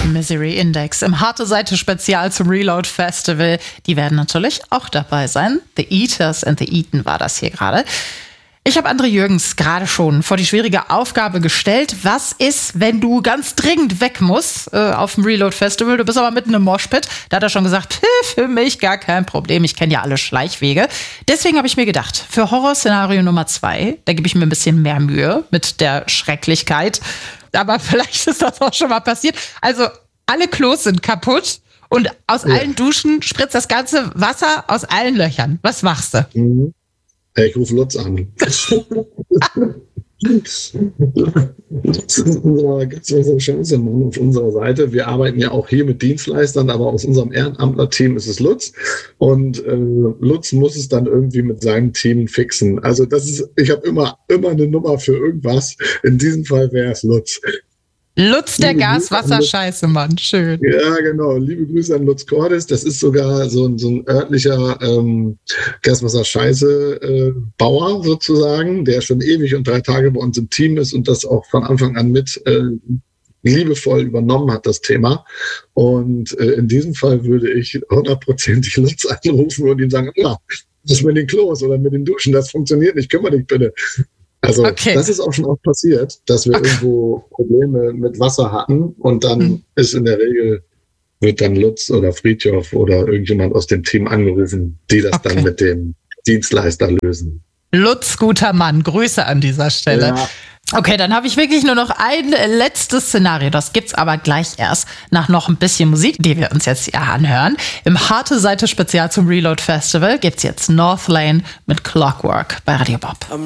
Misery Index im Harte Seite Spezial zum Reload Festival. Die werden natürlich auch dabei sein. The Eaters and the Eaten war das hier gerade. Ich habe André Jürgens gerade schon vor die schwierige Aufgabe gestellt. Was ist, wenn du ganz dringend weg musst auf dem Reload Festival? Du bist aber mitten im Moshpit. Da hat er schon gesagt, für mich gar kein Problem. Ich kenne ja alle Schleichwege. Deswegen habe ich mir gedacht, für Horrorszenario Nummer 2, da gebe ich mir ein bisschen mehr Mühe mit der Schrecklichkeit. Aber vielleicht ist das auch schon mal passiert. Also alle Klos sind kaputt und aus allen Duschen spritzt das ganze Wasser aus allen Löchern. Was machst du? Mhm. Ich rufe Lutz an. Das ist unser ganz schönster Mann auf unserer Seite. Wir arbeiten ja auch hier mit Dienstleistern, aber aus unserem Ehrenamtler-Team ist es Lutz. Und Lutz muss es dann irgendwie mit seinem Team fixen. Also ich habe immer eine Nummer für irgendwas. In diesem Fall wäre es Lutz. Lutz, der Gas-Wasser-Scheiße-Mann. Schön. Ja, genau. Liebe Grüße an Lutz Cordes. Das ist sogar so ein örtlicher Gas-Wasser-Scheiße-Bauer sozusagen, der schon ewig und 3 Tage bei uns im Team ist und das auch von Anfang an mit liebevoll übernommen hat, das Thema. Und in diesem Fall würde ich 100%ig Lutz anrufen und ihm sagen, das mit den Klos oder mit den Duschen, das funktioniert nicht, kümmere dich bitte. Also Das ist auch schon oft passiert, dass wir irgendwo Probleme mit Wasser hatten und dann ist in der Regel, wird dann Lutz oder Friedhof oder irgendjemand aus dem Team angerufen, die das dann mit dem Dienstleister lösen. Lutz, guter Mann, Grüße an dieser Stelle. Ja. Okay, dann habe ich wirklich nur noch ein letztes Szenario. Das gibt's aber gleich erst nach noch ein bisschen Musik, die wir uns jetzt hier anhören. Im Harte Seite Spezial zum Reload Festival gibt's jetzt Northlane mit Clockwork bei Radio Bob.